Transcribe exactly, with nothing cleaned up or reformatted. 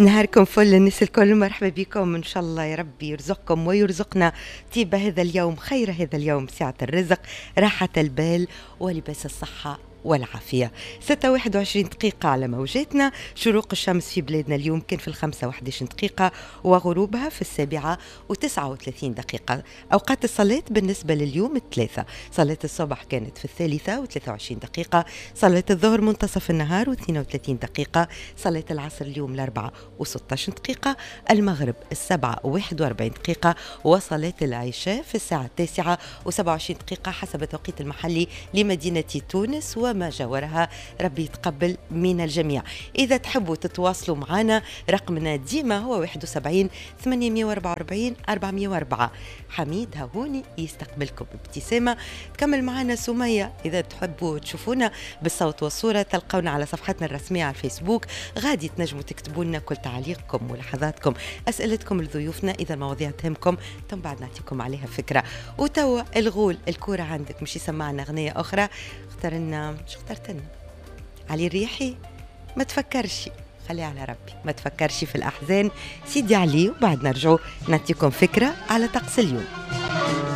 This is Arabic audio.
نهاركم فل الناس الكل، مرحبا بكم. إن شاء الله يا ربي يرزقكم ويرزقنا طيب هذا اليوم، خير هذا اليوم، سعة الرزق، راحة البال، ولباس الصحة والعافية. ستة واحد وعشرين دقيقة على موجاتنا. شروق الشمس في بلادنا اليوم كان في الخمسة واحد عشر دقيقة، وغروبها في السابعة وتسعة وثلاثين دقيقة. أوقات الصلاة بالنسبة لليوم الثلاثة: صلاة الصبح كانت في الثالثة وثلاثة وعشرين دقيقة، صلاة الظهر منتصف النهار واثنين وثلاثين دقيقة، صلاة العصر اليوم الأربعة وستة عشر دقيقة، المغرب السبعة وواحد وأربعين دقيقة، وصلاة العشاء في الساعة التاسعة وسبعة وعشرين دقيقة حسب التوقيت المحلي لمدينة تونس وما جاورها. ربي يتقبل من الجميع. إذا تحبوا تتواصلوا معنا رقمنا ديما هو واحد وسبعين ثمانمائة وأربعة وأربعين أربعمائة وأربعة. حميد هاهوني يستقبلكم بابتسامة. تكمل معنا سمية. إذا تحبوا تشوفونا بالصوت والصورة تلقونا على صفحتنا الرسمية على الفيسبوك. غادي تنجموا تكتبوا لنا كل تعليقكم ملاحظاتكم أسئلتكم لضيوفنا إذا المواضيع تهمكم، ثم بعد نعطيكم عليها فكرة. وتوا الغول الكورة عندك مش يسمعنا أغنية أخرى. اختار لنا، شو اخترت لنا؟ علي الريحي. ما تفكرش، خلي على ربي، ما تفكرش في الأحزان. سيدي علي، وبعد نرجعوا نعطيكم فكرة على طقس اليوم.